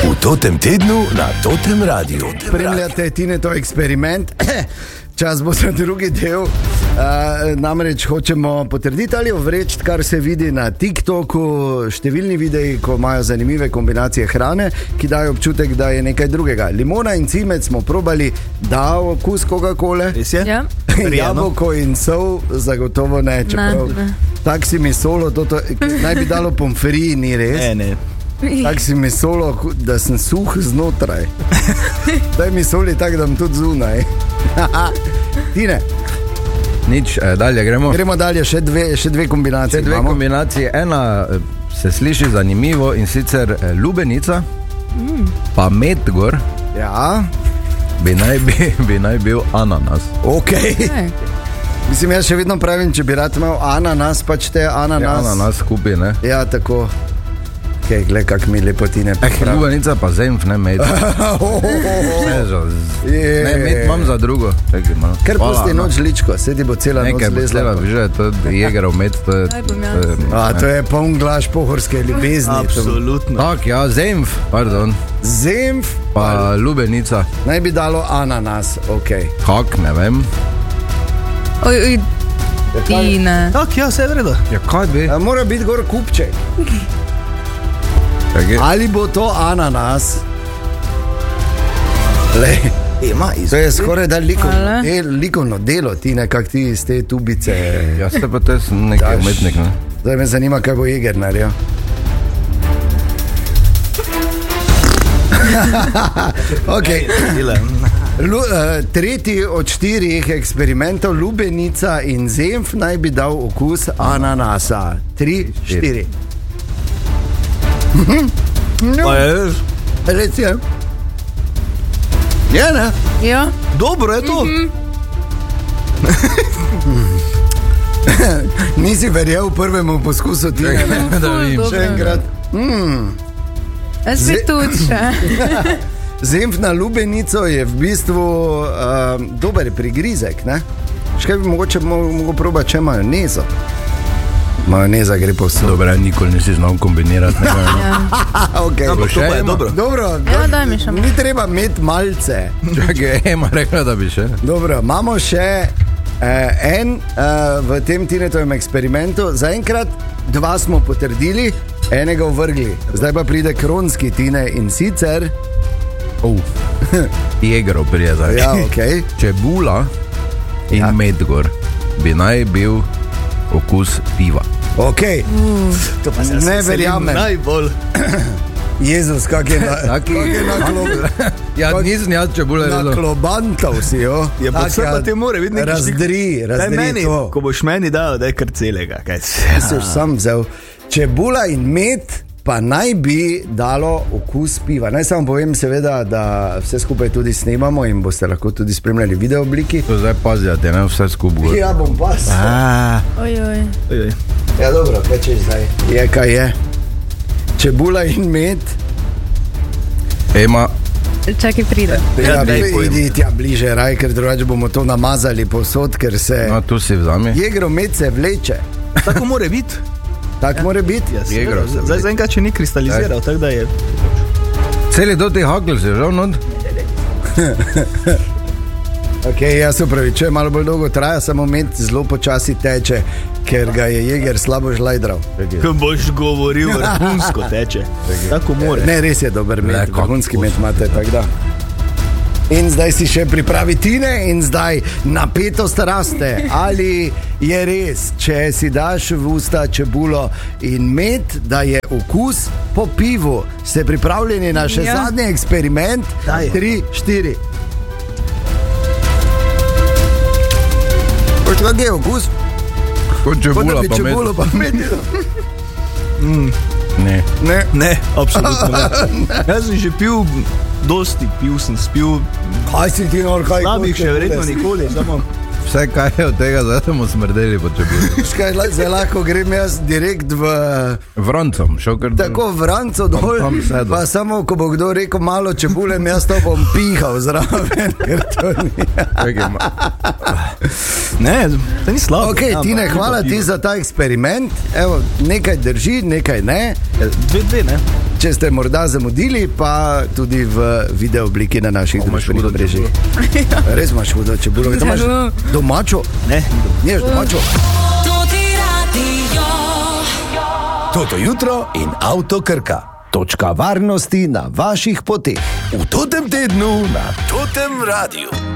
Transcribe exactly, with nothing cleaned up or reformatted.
V Totem tednu na Totem Radiu. Spremljate Tinetov eksperiment. Čas bo za drugi del. Uh, namreč hočemo potrditi ali ovreči, kar se vidi na TikToku, številni videi, ko imajo zanimive kombinacije hrane, ki dajo občutek, da je nekaj drugega. Limona in cimet smo probali, da okus Coca-Cole. Res je? Ja. Jabolko in sol zagotovo ne. Čeprav tak si mi solo, to, to, naj bi dalo pomfriji, ni res. Ne, ne. Tak si mi solo, da sem suh znotraj. Daj mi soli tak, da bom tudi zunaj. Tine. Nič, eh, dalje gremo. Gremo dalje, še dve, še dve kombinacije. Še dve imamo. kombinacije. Ena eh, se sliši zanimivo in sicer eh, lubenica, mm. pa medgor, Ja, bi naj, bi, bi naj bil ananas. ok. Mislim, jaz še vedno pravim, če bi rad imel ananas, pač te ananas. Ja, ananas skupi, ne? Ja, tako. Okay, gled, kak mi lepotine Eh, lubenica pa zemf, ne med. Ne, ne, med imam za drugo. Čekaj, malo. Ker Hvala, pusti no. noč ličko, sedi bo cela noč Nekaj bo zlezla. cela, že to je jegerov med, to je... Daj bom jaz. to je- A, to je poln glaš pohorske ljubezni. Absolutno. Tak, ja, zemf, pardon, Zemf, pa lubenica. naj bi dalo ananas, ok. Kak, ne vem. Oj, oj, Tine. Tak, ja, vse je vredo. Ja, kaj bi? A, mora biti gor kupček. Čakaj. Ali bo to ananas? Le, Ima to je skoraj da likovno, Hvala. del, likovno delo, ti nekak ti iz te tubice. Ja, ste pa to neki Daš. umetnik, ne? Zdaj me zanima, kaj bo Jeger naredil. Okay. Lu, uh, tretji od štirih eksperimentov, lubenica in zemf, naj bi dal okus ananasa. Tri, štiri. Pa je, Reci, je. Je, ne? Ja, dobro je to. Nisi verjel v prvemu poskusu, ti ne? Da ful, vidim. dobro. Še enkrat. jaz bi Zdaj- tudi še. Zemf na lubenico je v bistvu uh, dober prigrizek, ne? Še kaj bi mogoče mo- mogel probati, če majonezo. Majoneza gre povsod. Dobro, nikoli nisi znal kombinirati. Ne, Ja. Okay. Ampak to pa je dobro. Dobro, Ja, daj mi še malo. ni treba imeti malce. Čakaj, Ema rekla, da bi še. Dobro, imamo še eh, en eh, v tem Tinetovem eksperimentu. Zaenkrat dva smo potrdili, enega uvrgli. Zdaj pa pride kronski Tine in sicer Oh. Jegerov prijeza. ja, okay. Čebula in Ja. ja. medgor bi naj bil okus piva. Okay. To pa se jaz Ne veselim verjamem. Najbolj. Jezus, kak je na, Taki- kak je na, klo, Ja, Kak- nisem jaz čebule na rezal. klobantal si jo. Je pa Tak, vse pa te more, vidi nekaj Razdri, Daj razdri meni, to. ko boš meni dal, da je kar celega. Kaj si? Si už sam vzel. Čebula in med pa naj bi dalo okus piva. Naj samo povem, seveda, da vse skupaj tudi snemamo in boste lahko tudi spremljali video obliki. To zdaj pazite, ne vse skupaj. Ja, bom pas. A, Oj, oj. oj, oj. Ja, dobro, kaj češ zdaj? Je, kaj je. Čebula in med. Ema, Čakaj, pride. Ja, Ja, daj pojem. idi tja bliže, raj, ker drugače bomo to namazali povsod, ker se no tu si vzami. Jegrov med se vleče. Tako more biti. Tak ja. mora biti. Ja, Jegrov se Zdaj zaenkrat še ni kristaliziral, tako da je. Celi do teh hakl si žal not. Okay, jaz se upravičujem, malo bolj dolgo traja, samo med zelo počasi teče, ker ga je Jeger slabo žlajdral. Ko boš govoril, vrhunsko teče. Tako more. Ne, res je dober med, Le, kako vrhunski vkus. med imate, tako da. In zdaj si še pripravi Tine in zdaj napetost raste. Ali je res, če si daš v usta čebulo in med, da je okus po pivu? Ste pripravljeni na še Ja. zadnji eksperiment? Daj. Tri, štiri. Poč kak je okus? Kot Kot da čebula bi pa med. čebulo pa med. Ne. Ne. Ne, absolutno ne. Jaz sem že pil, dosti pil sem, spil, Kaj si ti nor, kaj slabih še hočeš verjetno povedati? nikoli, samo Vse kaj je od tega, zdaj smo smrdeli po čebuli. Škaj, zdaj lahko grem jaz direkt v... Vrancom, šel kar Tako v ranco dol, tam sedel. pa samo, ko bo kdo rekel malo čebule, jaz to bom pihal zraven, ker to ni. Čakaj, ma- ne, to ni slabo. Ok, Ja, Tine, pa- hvala pa ti pivo. za ta eksperiment. Evo, nekaj drži, nekaj ne. Ja, Dve, dve, ne. če ste morda zamudili, pa tudi v video obliki na naših družbenih mrežah. Res imaš hudo čebulo. To imaš domačo? Ne, Niješ domačo? Toto jutro in Avto Krka. Točka varnosti na vaših poteh. V totem tednu na Totem Radiu.